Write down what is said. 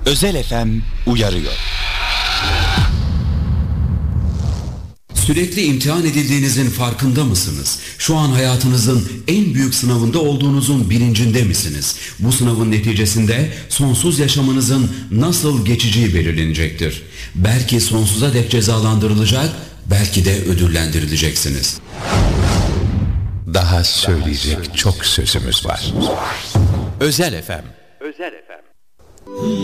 Özel FM uyarıyor. Sürekli imtihan edildiğinizin farkında mısınız? Şu an hayatınızın en büyük sınavında olduğunuzun bilincinde misiniz? Bu sınavın neticesinde sonsuz yaşamınızın nasıl geçeceği belirlenecektir. Belki sonsuza dek cezalandırılacak, belki de ödüllendirileceksiniz. Daha söyleyecek çok sözümüz var. Özel FM. Özel FM.